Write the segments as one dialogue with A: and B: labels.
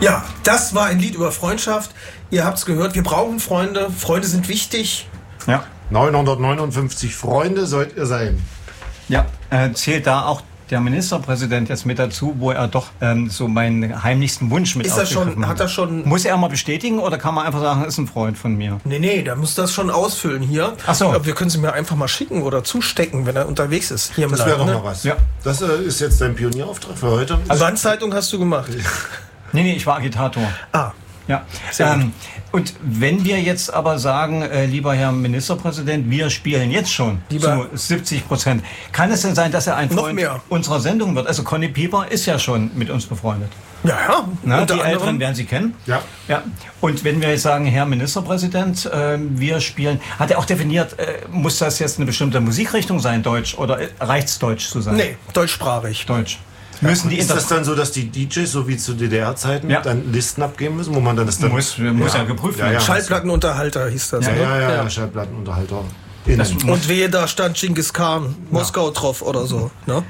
A: Ja, das war ein Lied über Freundschaft. Ihr habt's gehört, wir brauchen Freunde. Freunde sind wichtig.
B: Ja.
C: 959 Freunde sollt ihr sein.
B: Ja, zählt da auch der Ministerpräsident jetzt mit dazu, wo er doch so meinen heimlichsten Wunsch mit aufgegriffen hat.
A: Hat er schon...
B: Muss er mal bestätigen oder kann man einfach sagen, ist ein Freund von mir?
A: Nee, der muss das schon ausfüllen hier.
B: Ach so.
A: Wir können es mir einfach mal schicken oder zustecken, wenn er unterwegs ist. Hier im
C: Das wäre
A: Land,
C: doch
A: ne?
C: mal was.
B: Ja.
C: Das ist jetzt dein Pionierauftrag für heute.
A: Also Wandzeitung hast du gemacht.
B: Nee, ich war Agitator.
A: Ah,
B: Ja.
A: Sehr gut.
B: Und wenn wir jetzt aber sagen, lieber Herr Ministerpräsident, wir spielen jetzt schon
A: Lieber-
B: zu 70%, kann es denn sein, dass er ein
A: Noch
B: Freund
A: mehr.
B: unserer Sendung wird? Also Conny Pieper ist ja schon mit uns befreundet.
A: ja.
B: Na, die
A: Unter
B: Älteren
A: anderem.
B: werden Sie kennen.
C: Ja.
B: Ja. Und wenn wir jetzt sagen, Herr Ministerpräsident, wir spielen, hat er auch definiert, muss das jetzt eine bestimmte Musikrichtung sein, Deutsch, oder reicht's Deutsch zu sein?
A: Nee, deutschsprachig.
B: Deutsch. Müssen die
C: Ist das dann so, dass die DJs, so wie zu DDR-Zeiten,
B: Ja.
C: dann Listen abgeben müssen, wo man dann das dann...
B: muss ja geprüft werden.
C: Ja.
A: Schallplattenunterhalter hieß das.
B: Ja,
A: ne?
C: Ja, Schallplattenunterhalter.
A: Und wehe, da stand Genghis Khan, Moskau drauf oder so. Ne?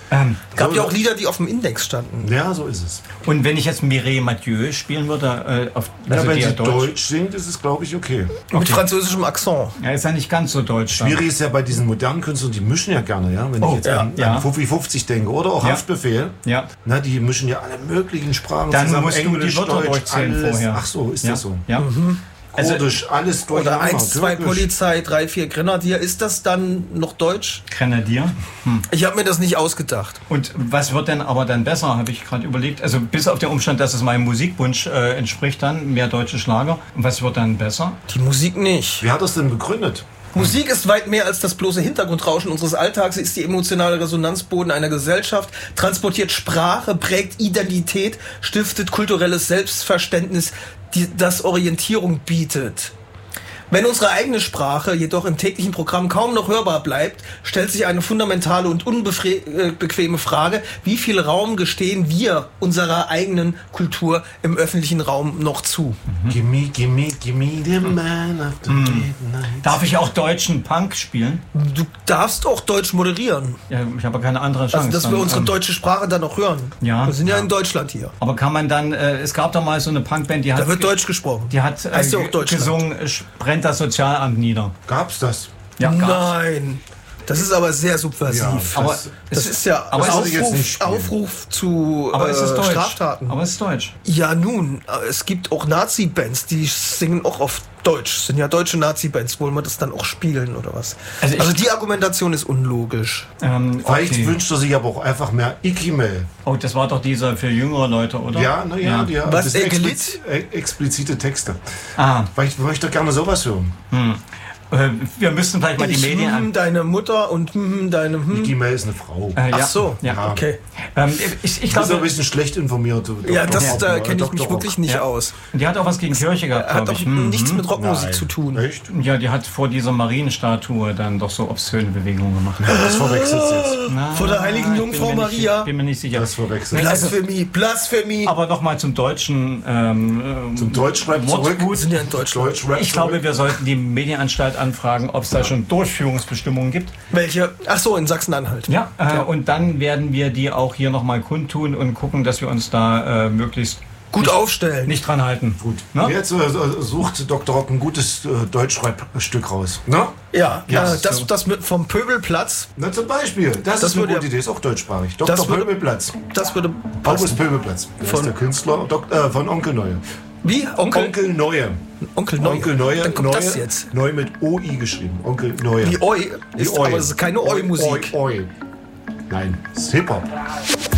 A: Gab
C: So-
A: ja auch Lieder, die auf dem Index standen.
C: Ja, so ist es.
B: Und wenn ich jetzt Mireille Mathieu spielen würde, also
C: Wenn
B: die
C: sie
B: ja
C: Deutsch singt, ist es, glaube ich, okay.
A: Mit französischem Akzent.
B: Ja, ist ja nicht ganz so deutsch. dann.
C: Schwierig ist ja bei diesen modernen Künstlern, die mischen ja gerne, ja. Wenn ich jetzt an
B: ja.
C: 50 denke oder auch
B: Ja.
C: Haftbefehl,
B: Ja.
C: na, die mischen ja alle möglichen Sprachen
B: Dann
C: zusammen.
B: musst du die
C: Englisch,
B: Wörter
C: Deutsch,
B: durchzählen
C: alles.
B: vorher.
C: Ach so, ist
B: Ja.
C: das so?
B: Ja. Also,
C: Kurdisch, alles durch.
A: Oder 1, 2 Polizei, 3, 4 Grenadier. Ist das dann noch Deutsch?
B: Grenadier.
A: Ich habe mir das nicht ausgedacht.
B: Und was wird denn aber dann besser, habe ich gerade überlegt. Also bis auf den Umstand, dass es meinem Musikwunsch entspricht dann, mehr deutsche Schlager. Und was wird dann besser?
A: Die Musik nicht.
C: Wer hat das denn begründet?
A: Musik ist weit mehr als das bloße Hintergrundrauschen unseres Alltags. Sie ist die emotionale Resonanzboden einer Gesellschaft, transportiert Sprache, prägt Identität, stiftet kulturelles Selbstverständnis, das Orientierung bietet. Wenn unsere eigene Sprache jedoch im täglichen Programm kaum noch hörbar bleibt, stellt sich eine fundamentale und unbequeme Frage: Wie viel Raum gestehen wir unserer eigenen Kultur im öffentlichen Raum noch zu?
C: Gimme the man of the midnight.
B: Darf ich auch deutschen Punk spielen?
A: Du darfst auch Deutsch moderieren.
B: Ja, ich habe keine andere Chance.
A: Also, dass wir
B: dann,
A: unsere deutsche Sprache dann noch hören.
B: Ja.
A: Wir sind ja in Deutschland hier.
B: Aber kann man dann, es gab doch mal so eine Punkband, die hat...
A: Da wird Deutsch gesprochen.
B: Die hat
A: Heißt ja auch Deutschland.
B: gesungen, brennt das Sozialamt nieder.
C: Gab's das?
B: Ja, gab's.
A: Nein. Das ist aber sehr subversiv.
C: Ja,
B: Aber
C: das-
A: das ist ja
B: aber
C: das würde ich jetzt nicht spielen.
A: Aufruf zu
B: Aber ist es Deutsch?
A: Straftaten.
B: Aber es ist Deutsch.
A: Ja, nun, es gibt auch Nazi-Bands, die singen auch auf Deutsch. Sind ja deutsche Nazi-Bands. Wollen wir das dann auch spielen oder was?
B: Also ich-
A: die Argumentation ist unlogisch.
C: Vielleicht
B: Okay.
C: wünscht er sich aber auch einfach mehr Ikimel.
B: Oh, das war doch dieser für jüngere Leute, oder?
C: Ja, naja,
B: Ja.
A: Was,
C: das sind
A: Ekelit?
C: explizite Texte.
B: Ah,
C: Vielleicht möchte er gerne sowas hören.
B: wir müssten vielleicht mal die Medien an.
A: Deine Mutter und deine
C: Ikimel ist eine Frau.
A: Ach so,
B: Ja.
A: okay.
B: Ich
C: Ich glaube, ein
B: glaube,
C: bisschen schlecht informiert.
A: Ja, das da
C: Dr.
A: kenne ich
C: Dr.
A: mich
C: Rock.
A: wirklich nicht
B: Ja.
A: aus.
B: die hat auch was gegen Kirche gehabt,
A: Hat
B: glaube
A: doch
B: ich.
A: nichts mit Rockmusik
C: Nein.
A: zu tun.
C: Echt?
B: Ja, die hat vor dieser Marienstatue dann doch so obszöne Bewegungen gemacht.
C: Das verwechselt jetzt.
B: Na,
A: Vor der heiligen
B: ich
A: Jungfrau
B: bin mir nicht-
A: Maria.
B: Bin mir nicht sicher.
C: Das verwechselt.
A: Blasphemie, Blasphemie.
B: Aber nochmal zum deutschen
C: Zum Deutschrap zurück.
A: Wir sind ja in Deutschland.
C: Deutschrap
B: Ich glaube,
C: zurück.
B: wir sollten die Medienanstalt anfragen, ob es da schon Durchführungsbestimmungen gibt.
A: Welche? Ach so, in Sachsen-Anhalt.
B: Ja, und dann werden wir die auch hier nochmal kundtun und gucken, dass wir uns da möglichst
A: Gut aufstellen.
B: nicht dran halten.
C: Gut.
B: Ne?
C: Jetzt sucht Dr. Rock ein gutes Deutschrap-Stück raus. Na?
A: Ja,
C: Ja,
A: das mit vom Pöbelplatz,
C: Na, zum Beispiel. Das ist eine
A: würde-
C: gute Idee. Ist auch deutschsprachig. Dr.
A: das würde-
C: Pöbelplatz.
A: das würde
C: August
A: passen.
C: Pöbelplatz. Das
A: Von-
C: ist der Künstler von Onkel Neue.
A: Wie? Onkel?
C: Onkel Neue.
A: Onkel Neue.
C: Onkel Neue.
A: Dann kommt
C: Neue,
A: das jetzt.
C: Neu mit OI geschrieben. Onkel Neue.
A: Die Oi ist,
C: Oi.
A: aber es ist keine Oi-Musik.
C: Oi. Nein, es ist Hip-Hop.